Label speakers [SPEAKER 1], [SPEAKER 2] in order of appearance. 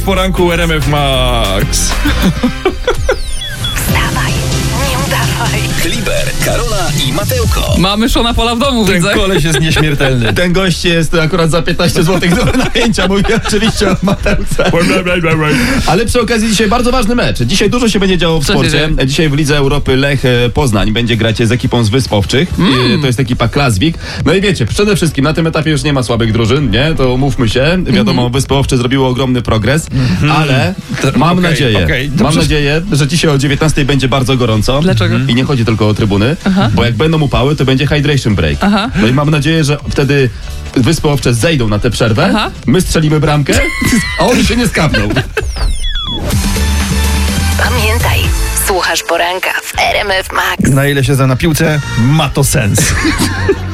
[SPEAKER 1] poranku RMF Max.
[SPEAKER 2] Wstawaj, nie udawaj.
[SPEAKER 3] Kliber, Karola i Matełko.
[SPEAKER 4] Mamy Szona Pola w domu,
[SPEAKER 1] Ten
[SPEAKER 4] widzę.
[SPEAKER 1] koleś jest nieśmiertelny.
[SPEAKER 5] Ten gość jest akurat za 15 zł do najęcia. Mówię oczywiście o Mateusze. Ale przy okazji dzisiaj bardzo ważny mecz. Dzisiaj dużo się będzie działo w
[SPEAKER 4] Co się
[SPEAKER 5] sporcie.
[SPEAKER 4] dzieje?
[SPEAKER 5] Dzisiaj w Lidze Europy Lech Poznań będzie grać z ekipą z Wysp Owczych. To jest ekipa Klasvik. No i wiecie, przede wszystkim na tym etapie już nie ma słabych drużyn, nie? To umówmy się. Wiadomo, Wyspy Owcze zrobiło ogromny progres, ale mam nadzieję, że dzisiaj o 19 będzie bardzo gorąco.
[SPEAKER 4] Dlaczego?
[SPEAKER 5] I nie chodzi tylko o trybuny, bo jak będą upały, to będzie hydration break. No i mam nadzieję, że wtedy Wyspy Owcze zejdą na tę przerwę, my strzelimy bramkę, a oni się nie skapną.
[SPEAKER 2] Pamiętaj, słuchasz poranka w RMF Max.
[SPEAKER 1] Na ile się zna na piłce, ma to sens.